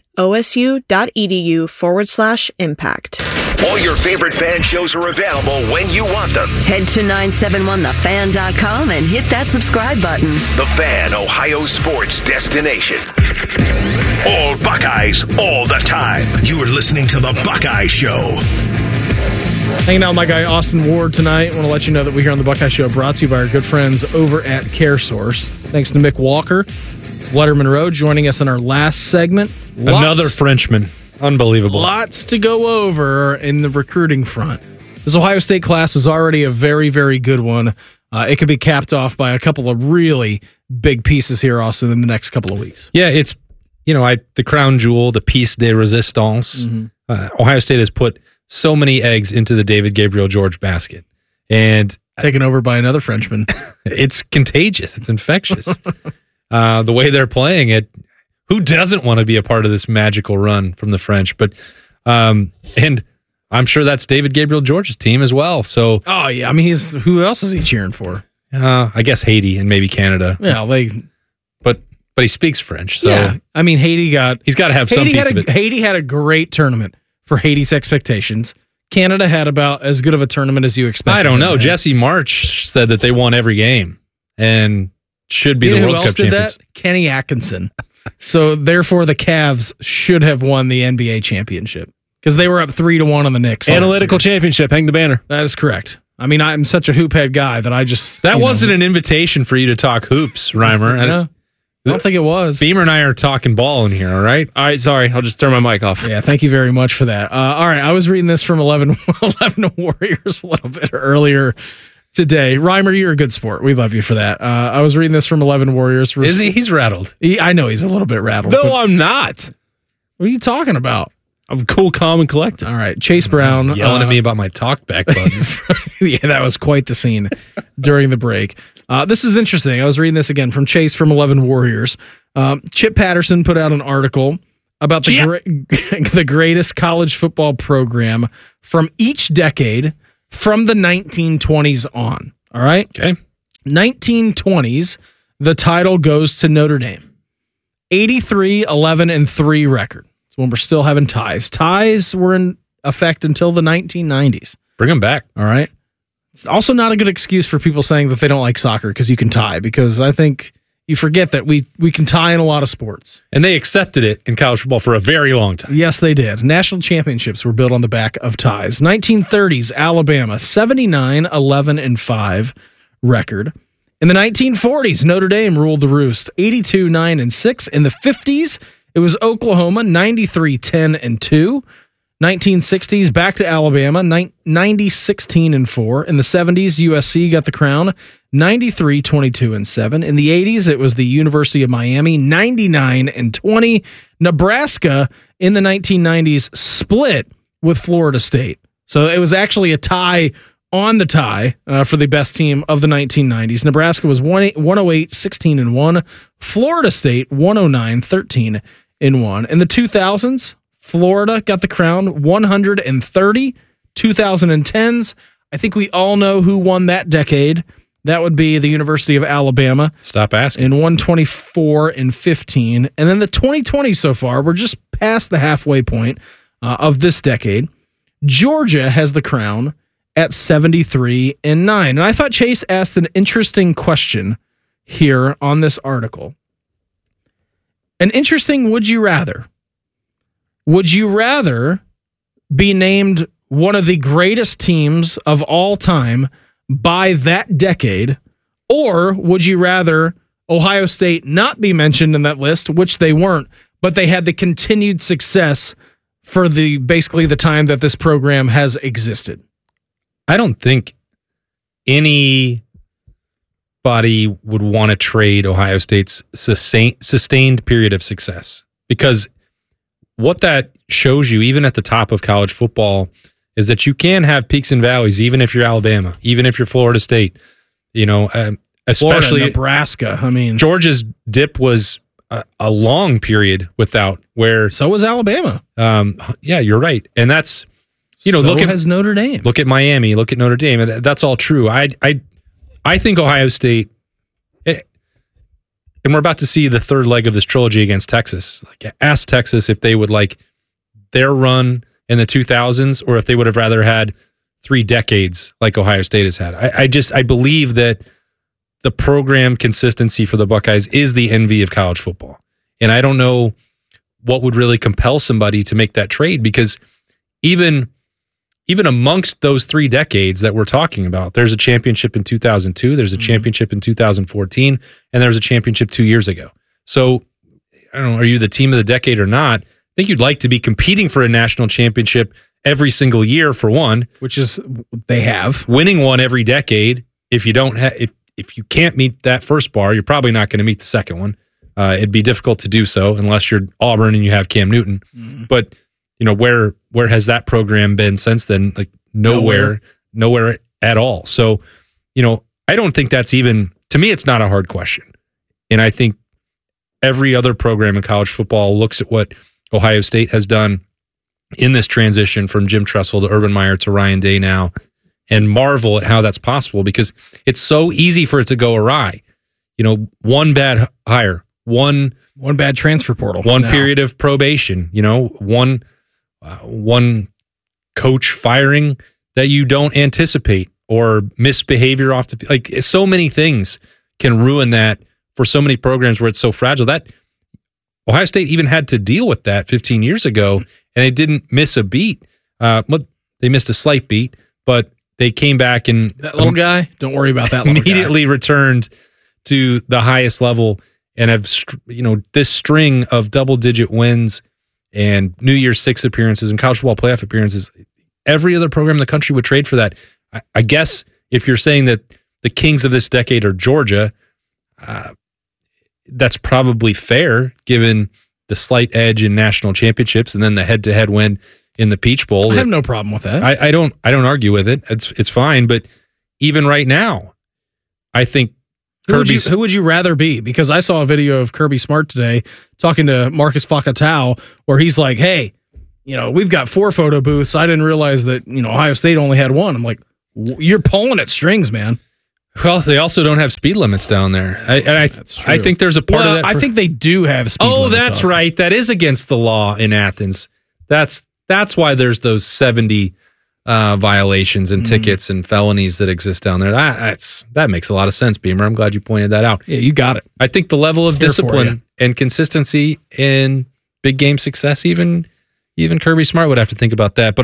osu.edu/impact. All your favorite fan shows are available when you want them. Head to 971thefan.com and hit that subscribe button. The Fan, Ohio sports destination. All Buckeyes, all the time. You are listening to The Buckeye Show. Hanging out with my guy Austin Ward tonight. I want to let you know that we here on The Buckeye Show brought to you by our good friends over at CareSource. Thanks to Mick Walker, Letterman Road, joining us in our last segment. Another Frenchman. Unbelievable. Lots to go over in the recruiting front. This Ohio State class is already a very, very good one. It could be capped off by a couple of really big pieces here, Austin, in the next couple of weeks. Yeah, it's, the crown jewel, the piece de resistance. Mm-hmm. Ohio State has put so many eggs into the David Gabriel George basket. And taken over by another Frenchman. It's contagious. It's infectious. The way they're playing it, who doesn't want to be a part of this magical run from the French? But and I'm sure that's David Gabriel George's team as well. So, oh yeah, I mean, who else is he cheering for? I guess Haiti and maybe Canada. Yeah, but he speaks French. So yeah, I mean, he's got to have some piece of it. Haiti had a great tournament for Haiti's expectations. Canada had about as good of a tournament as you expect. I don't know. Jesse March said that they won every game and should be the World Cup champions. Kenny Atkinson. So therefore, the Cavs should have won the NBA championship because they were up 3-1 on the Knicks. Analytical championship. Hang the banner. That is correct. I mean, I'm such a hoop head guy that I just wasn't an invitation for you to talk hoops, Reimer. I don't think it was. Beamer and I are talking ball in here. All right. Sorry. I'll just turn my mic off. Yeah. Thank you very much for that. All right. I was reading this from 11 Warriors a little bit earlier today. Reimer, you're a good sport. We love you for that. I was reading this from 11 Warriors. Is he? He's rattled. I know he's a little bit rattled. No, I'm not. What are you talking about? I'm cool, calm, and collected. All right, Chase Brown yelling at me about my talkback button. Yeah, that was quite the scene during the break. This is interesting. I was reading this again from Chase from 11 Warriors. Chip Patterson put out an article about the greatest college football program from each decade from the 1920s on. All right? Okay. 1920s, the title goes to Notre Dame. 83-11-3 record. It's when we're still having ties. Ties were in effect until the 1990s. Bring them back. All right. It's also not a good excuse for people saying that they don't like soccer because you can tie, because I think you forget that we can tie in a lot of sports. And they accepted it in college football for a very long time. Yes, they did. National championships were built on the back of ties. 1930s, Alabama, 79-11-5 record. In the 1940s, Notre Dame ruled the roost, 82-9-6. In the 50s, it was Oklahoma, 93-10-2. 1960s, back to Alabama, 90-16-4. In the 70s, USC got the crown, 93-22-7. In the 80s, it was the University of Miami, 99-20. Nebraska in the 1990s split with Florida State. So it was actually a tie on the tie for the best team of the 1990s. Nebraska was 108-16-1. Florida State 109-13-1. In the 2000s, Florida got the crown, 130. 2010s, I think we all know who won that decade. That would be the University of Alabama. Stop asking. In 124-15. And then the 2020s so far, we're just past the halfway point of this decade. Georgia has the crown at 73-9. And I thought Chase asked an interesting question here on this article. An interesting would you rather. Would you rather be named one of the greatest teams of all time by that decade, or would you rather Ohio State not be mentioned in that list, which they weren't, but they had the continued success for basically the time that this program has existed? I don't think anybody would want to trade Ohio State's sustained period of success, because what that shows you, even at the top of college football, is that you can have peaks and valleys, even if you're Alabama, even if you're Florida State, especially Florida, Nebraska. I mean, Georgia's dip was a long period without where. So was Alabama. Yeah, you're right. And that's, look at Notre Dame. Look at Miami, look at Notre Dame. That's all true. I think Ohio State, and we're about to see the third leg of this trilogy against Texas. Like, ask Texas if they would like their run in the 2000s, or if they would have rather had 3 decades like Ohio State has had. I believe that the program consistency for the Buckeyes is the envy of college football. And I don't know what would really compel somebody to make that trade, because even amongst those 3 decades that we're talking about, there's a championship in 2002, there's a championship in 2014, and there's a championship 2 years ago. So, I don't know, are you the team of the decade or not? I think you'd like to be competing for a national championship every single year, for one. Which is, they have. Winning one every decade. If you don't if you can't meet that first bar, you're probably not going to meet the second one. It'd be difficult to do so unless you're Auburn and you have Cam Newton. But where has that program been since then? Like nowhere at all. So, I don't think that's even, to me, it's not a hard question. And I think every other program in college football looks at what Ohio State has done in this transition from Jim Tressel to Urban Meyer to Ryan Day now, and marvel at how that's possible, because it's so easy for it to go awry. One bad hire, one bad transfer portal, one period of probation, one coach firing that you don't anticipate, or misbehavior off the field. Like, so many things can ruin that for so many programs where it's so fragile. That Ohio State even had to deal with that 15 years ago, and they didn't miss a beat. They missed a slight beat, but they came back and that little guy. Don't worry about that. Immediately returned to the highest level, and have this string of double-digit wins and New Year's Six appearances and college football playoff appearances. Every other program in the country would trade for that. I guess if you're saying that the kings of this decade are Georgia, that's probably fair given the slight edge in national championships, and then the head-to-head win in the Peach Bowl. I have no problem with that. I don't argue with it. It's fine. But even right now, I think who would you rather be? Because I saw a video of Kirby Smart today talking to Marcus Fakatau, where he's like, "Hey, we've got 4 photo booths. I didn't realize that Ohio State only had 1." I'm like, "You're pulling at strings, man." Well, they also don't have speed limits down there. I think there's a part of that. I think they do have speed limits. Oh, that's also. right. That is against the law in Athens. That's why there's those 70 violations and tickets and felonies that exist down there. That makes a lot of sense, Beamer. I'm glad you pointed that out. Yeah, you got it. I think the level of discipline and consistency in big game success, even Kirby Smart would have to think about that. But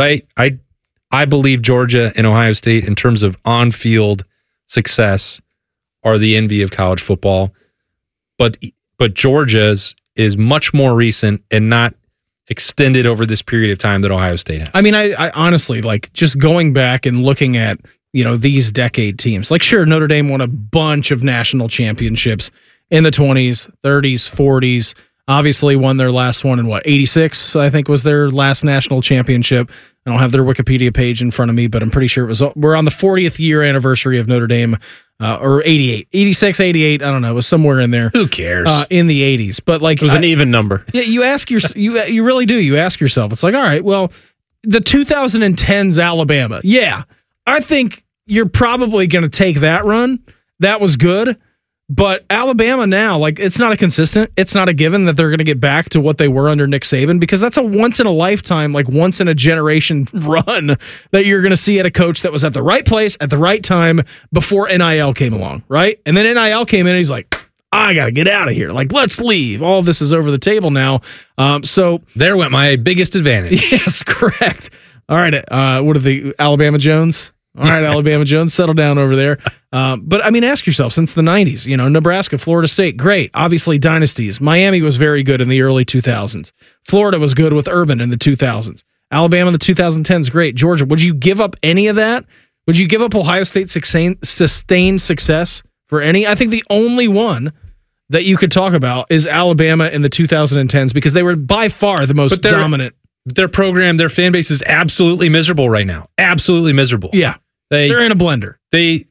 I believe Georgia and Ohio State, in terms of on-field success, are the envy of college football. But Georgia's is much more recent and not extended over this period of time that Ohio State has. I mean, I honestly, just going back and looking at, these decade teams. Sure, Notre Dame won a bunch of national championships in the 20s, 30s, 40s. Obviously won their last one in 86, I think was their last national championship. I don't have their Wikipedia page in front of me, but I'm pretty sure we're on the 40th year anniversary of Notre Dame, or 88, 86, 88. I don't know. It was somewhere in there. Who cares? In the 80s, but it was an even number. Yeah, you ask you really do. You ask yourself, it's like, all right, well, the 2010s Alabama. Yeah, I think you're probably going to take that run. That was good. But Alabama now, it's not it's not a given that they're going to get back to what they were under Nick Saban, because that's a once in a lifetime, once in a generation run that you're going to see at a coach that was at the right place at the right time before NIL came along, right? And then NIL came in and he's like, I got to get out of here. Let's leave. All of this is over the table now. So there went my biggest advantage. Yes, correct. All right. What are the Alabama Jones? All right, Alabama Jones, settle down over there. But I mean, ask yourself, since the 90s, Nebraska, Florida State, great. Obviously, dynasties. Miami was very good in the early 2000s. Florida was good with Urban in the 2000s. Alabama in the 2010s, great. Georgia, would you give up any of that? Would you give up Ohio State sustained success for any? I think the only one that you could talk about is Alabama in the 2010s, because they were by far the most dominant. Their program, their fan base is absolutely miserable right now. Absolutely miserable. Yeah. They're in a blender. They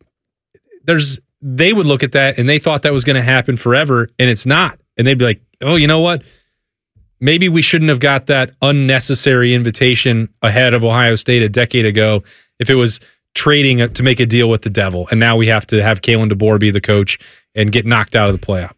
would look at that and they thought that was going to happen forever, and it's not. And they'd be like, oh, you know what? Maybe we shouldn't have got that unnecessary invitation ahead of Ohio State a decade ago if it was trading to make a deal with the devil. And now we have to have Kalen DeBoer be the coach and get knocked out of the playoff.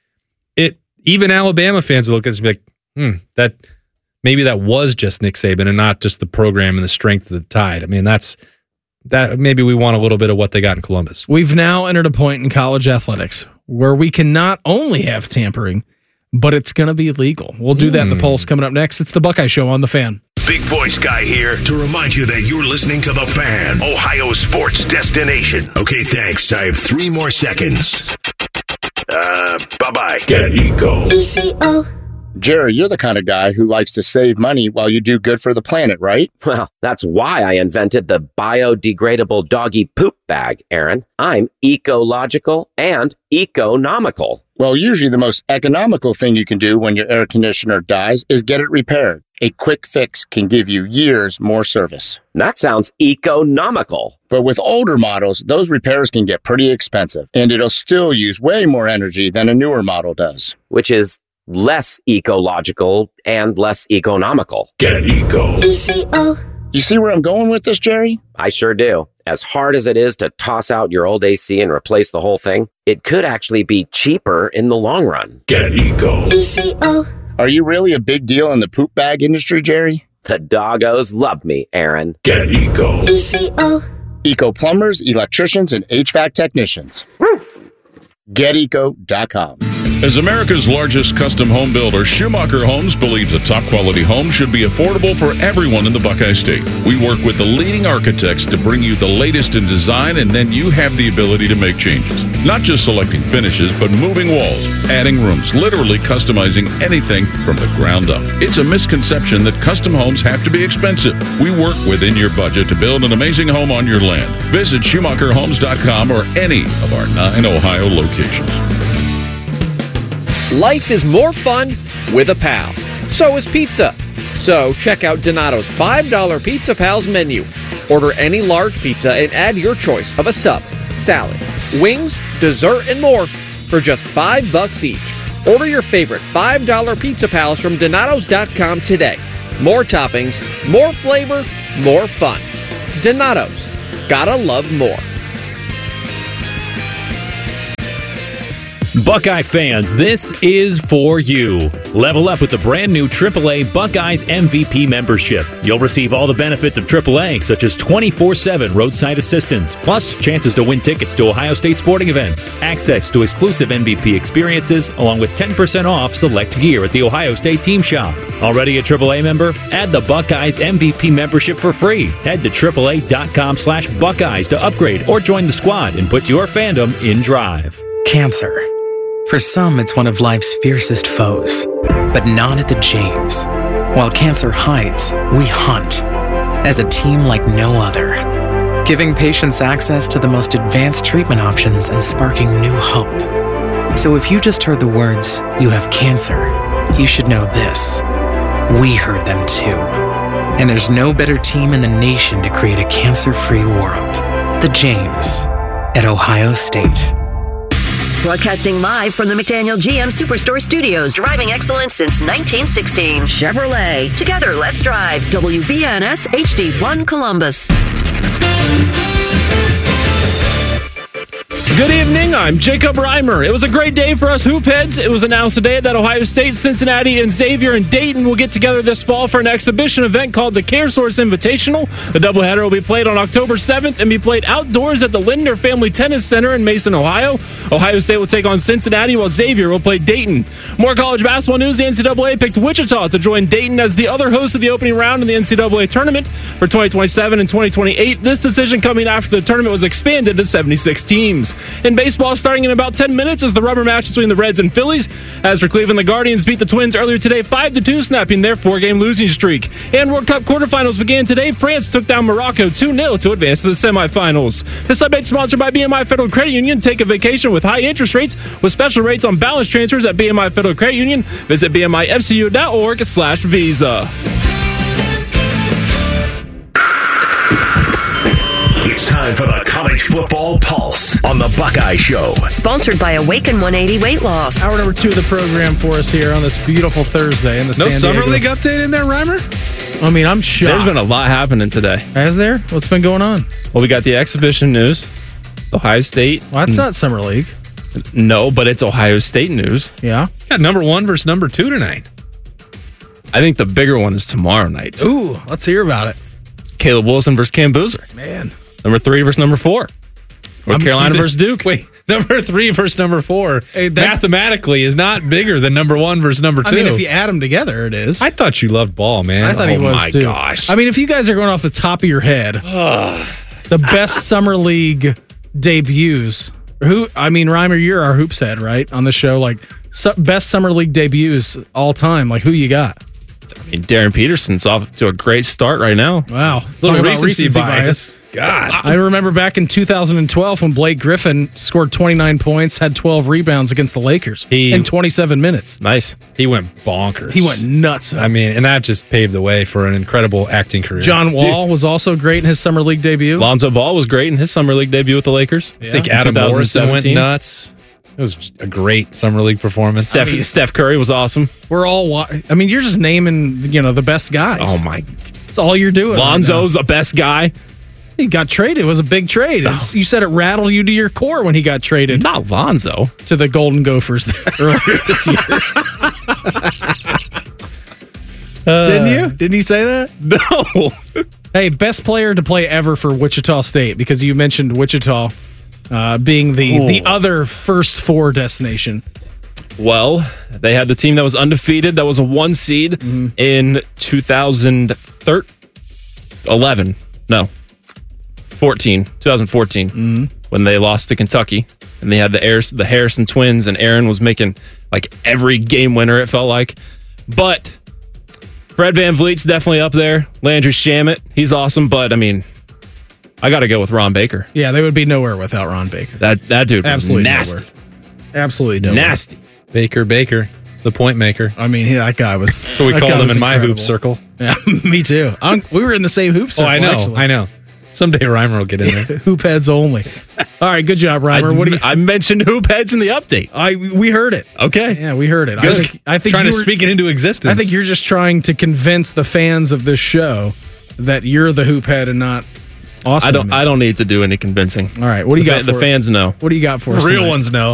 Even Alabama fans look at this and be like, maybe that was just Nick Saban and not just the program and the strength of the Tide. I mean, that maybe we want a little bit of what they got in Columbus. We've now entered a point in college athletics where we can not only have tampering, but it's going to be legal. We'll do that in the Pulse coming up next. It's the Buckeye Show on The Fan. Big Voice Guy here to remind you that you're listening to The Fan, Ohio sports destination. Okay, thanks. I have 3 more seconds. Bye-bye. Get Eco. ECO. Jerry, you're the kind of guy who likes to save money while you do good for the planet, right? Well, that's why I invented the biodegradable doggy poop bag, Aaron. I'm ecological and economical. Well, usually the most economical thing you can do when your air conditioner dies is get it repaired. A quick fix can give you years more service. That sounds economical. But with older models, those repairs can get pretty expensive, and it'll still use way more energy than a newer model does. Which is less ecological and less economical. Get Eco. ECO. You see where I'm going with this, Jerry? I sure do. As hard as it is to toss out your old AC and replace the whole thing, it could actually be cheaper in the long run. Get Eco. ECO. Are you really a big deal in the poop bag industry, Jerry? The doggos love me, Aaron. Get Eco. ECO. Eco plumbers, electricians, and HVAC technicians. GetEco.com. As America's largest custom home builder, Schumacher Homes believes a top-quality home should be affordable for everyone in the Buckeye State. We work with the leading architects to bring you the latest in design, and then you have the ability to make changes. Not just selecting finishes, but moving walls, adding rooms, literally customizing anything from the ground up. It's a misconception that custom homes have to be expensive. We work within your budget to build an amazing home on your land. Visit SchumacherHomes.com or any of our 9 Ohio locations. Life is more fun with a pal. So is pizza. So check out Donato's $5 Pizza Pals menu. Order any large pizza and add your choice of a sub, salad, wings, dessert, and more for just $5 each. Order your favorite $5 Pizza Pals from Donatos.com today. More toppings, more flavor, more fun. Donato's. Gotta love more. Buckeye fans, this is for you. Level up with the brand new AAA Buckeyes MVP membership. You'll receive all the benefits of AAA, such as 24/7 roadside assistance, plus chances to win tickets to Ohio State sporting events, access to exclusive MVP experiences, along with 10% off select gear at the Ohio State Team Shop. Already a AAA member? Add the Buckeyes MVP membership for free. Head to AAA.com/Buckeyes to upgrade or join the squad and put your fandom in drive. Cancer. For some, it's one of life's fiercest foes, but not at the James. While cancer hides, we hunt as a team like no other, giving patients access to the most advanced treatment options and sparking new hope. So if you just heard the words, "you have cancer," you should know this. We heard them too. And there's no better team in the nation to create a cancer-free world. The James at Ohio State. Broadcasting live from the McDaniel GM Superstore Studios, driving excellence since 1916. Chevrolet. Together, let's drive. WBNS HD1 Columbus. Good evening, I'm Jacob Reimer. It was a great day for us hoopheads. It was announced today that Ohio State, Cincinnati, and Xavier and Dayton will get together this fall for an exhibition event called the CareSource Invitational. The doubleheader will be played on October 7th and be played outdoors at the Lindner Family Tennis Center in Mason, Ohio. Ohio State will take on Cincinnati while Xavier will play Dayton. More college basketball news. The NCAA picked Wichita to join Dayton as the other host of the opening round in the NCAA tournament for 2027 and 2028. This decision coming after the tournament was expanded to 76 teams. In baseball, starting in about 10 minutes is the rubber match between the Reds and Phillies. As for Cleveland, the Guardians beat the Twins earlier today 5-2, snapping their 4-game losing streak. And World Cup quarterfinals began today. France took down Morocco 2-0 to advance to the semifinals. This update is sponsored by BMI Federal Credit Union. Take a vacation with high interest rates with special rates on balance transfers at BMI Federal Credit Union. Visit bmifcu.org/visa. Time for the College Football Pulse on the Buckeye Show. Sponsored by Awaken 180 Weight Loss. Hour number 2 of the program for us here on this beautiful Thursday in the San Diego. No Summer League update in there, Reimer? I mean, I'm shocked. There's been a lot happening today. Has there? What's been going on? Well, we got the exhibition news. Ohio State. Well, that's not Summer League. No, but it's Ohio State news. Yeah. Got number 1 versus number 2 tonight. I think the bigger one is tomorrow night. Ooh, let's hear about it. Caleb Wilson versus Cam Boozer. Man. Number 3 versus number 4. North Carolina versus Duke. Wait, number 3 versus number 4 mathematically is not bigger than number 1 versus number 2. I mean, if you add them together, it is. I thought you loved ball, man. I thought he was too. Gosh. I mean, if you guys are going off the top of your head, the best Summer League debuts. Reimer, you're our hoops head, right? On the show, like best Summer League debuts all time. Like, who you got? I mean, Darren Peterson's off to a great start right now. Wow. Little recency bias. God. I remember back in 2012 when Blake Griffin scored 29 points, had 12 rebounds against the Lakers in 27 minutes. Nice. He went bonkers. He went nuts. I mean, and that just paved the way for an incredible acting career. John Wall was also great in his Summer League debut. Lonzo Ball was great in his Summer League debut with the Lakers. Yeah. I think Adam Morrison went nuts. It was a great Summer League performance. Steph Curry was awesome. We're all, you're just naming, the best guys. Oh, my. That's all you're doing. Lonzo's the best guy. He got traded. It was a big trade. You said it rattled you to your core when he got traded. Not Lonzo. To the Golden Gophers earlier this year. Didn't you? Didn't you say that? No. Hey, best player to play ever for Wichita State, because you mentioned Wichita being the other first 4 destination. Well, they had the team that was undefeated, that was a 1 seed in 2014, when they lost to Kentucky, and they had the Harrison twins, and Aaron was making like every game winner, it felt like. But Fred VanVleet's definitely up there. Landry Shamet, he's awesome, but I mean, I got to go with Ron Baker. Yeah, they would be nowhere without Ron Baker. That dude was absolutely nasty. Nowhere. Absolutely nowhere. Nasty. Baker. The point maker. I mean, that guy was. So we called him in my hoop circle. Yeah, me too. We were in the same hoop circle. Oh, I know. Actually. I know. Someday Reimer will get in there. Hoop heads only. All right, good job, Reimer. I mentioned hoop heads in the update. We heard it. Okay. Yeah, we heard it. I think trying to speak it into existence. I think you're just trying to convince the fans of this show that you're the hoop head and not Austin. I don't need to do any convincing. All right, what do you got? The fans know. What do you got for us? Real tonight? ones know.